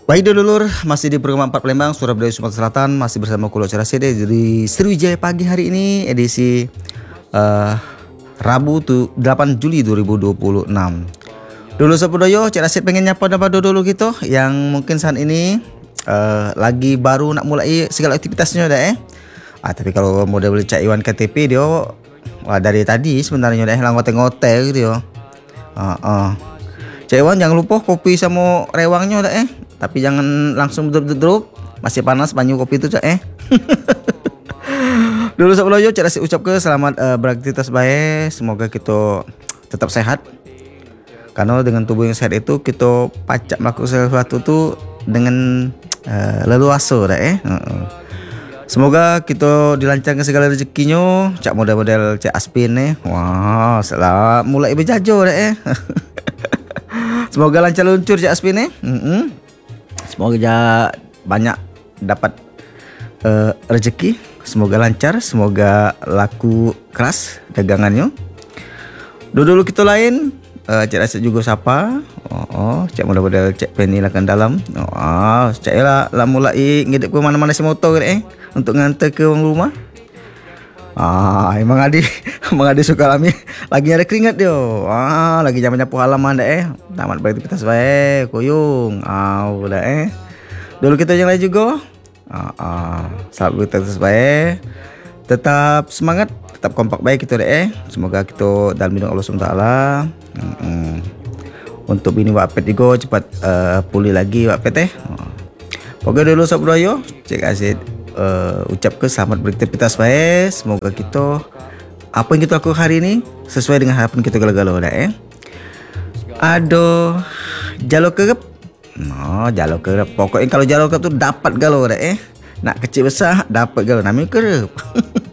Baik dulur, masih di program 4 Palembang, Surabaya, Sumatera Selatan. Masih bersama Kulo Cerasi dari Sriwijaya pagi hari ini, edisi Rabu 8 Juli 2026. Dulu sepodoyo, Cik Rasid pengen nyapa dulu gitu yang mungkin saat ini lagi baru nak mulai segala aktivitasnya dah tapi kalau model beli Cak Iwan KTP dia dari tadi sebenarnya dah ngotek-ngotek gitu ya. Cak Iwan jangan lupa kopi sama rewangnya dah tapi jangan langsung drop masih panas banyu kopi itu Cak Dulu sebelumnya Cak Rasid ucap ke selamat beraktivitas baik, semoga kita tetap sehat. Karena dengan tubuh yang sehat itu kita pacak melakukan sesuatu tu dengan leluasa dah Semoga kita dilancarkan segala rezekinya. Cak model-model Cak Aspin wah, selamat mulai berjajo dah Semoga lancar luncur Cak Aspin Semoga banyak dapat rezeki. Semoga lancar, semoga laku keras dagangannya. Dulu kita lain Cik Rasid juga sapa. Cik model-model Cik Penny lah kan dalam. Cik lah mulai ngidip ke mana-mana si motor untuk ngantar ke orang rumah. Emang Adi suka lagi ada keringat dia. Lagi nyapu halaman dah tamat beraktivitas baik, koyong. Dah Dulu kita yang lain juga. Selamat beraktivitas baik. Tetap semangat, tetap kompak baik kita dah Semoga kita dalam lindung Allah SWT. Untuk bini Wak Pet juga cepat pulih lagi Wak Pet Pokoknya dulu sabroyo Cik Rasid ucap ke selamat beraktivitas baik. Semoga kita apa yang kita lakukan hari ini sesuai dengan harapan kita galau-galau dah Aduh, jalur kerep. Jalur kerep. Pokoknya kalau jalur kerep tu dapat galau dah Nak kecil besar dapat galau, namanya kerep.